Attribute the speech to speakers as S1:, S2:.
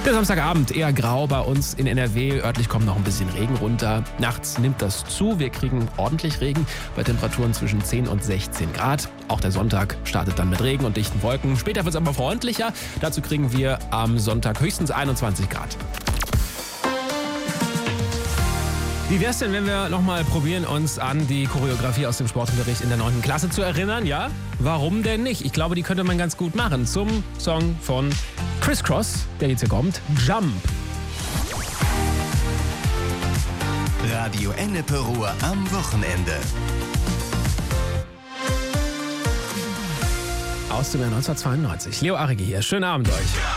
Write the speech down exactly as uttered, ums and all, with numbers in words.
S1: Der Samstagabend eher grau bei uns in N R W. Örtlich kommt noch ein bisschen Regen runter. Nachts nimmt das zu. Wir kriegen ordentlich Regen bei Temperaturen zwischen zehn und sechzehn Grad. Auch der Sonntag startet dann mit Regen und dichten Wolken. Später wird es aber freundlicher. Dazu kriegen wir am Sonntag höchstens einundzwanzig Grad. Wie wär's denn, wenn wir nochmal probieren, uns an die Choreografie aus dem Sportunterricht in der neunten Klasse zu erinnern? Ja? Warum denn nicht? Ich glaube, die könnte man ganz gut machen. Zum Song von Criss Cross, der jetzt hier kommt, Jump.
S2: Radio Ennepe Ruhr am Wochenende.
S1: Aus dem Jahr neunzehnhundertzweiundneunzig. Leo Arrighi hier. Schönen Abend euch.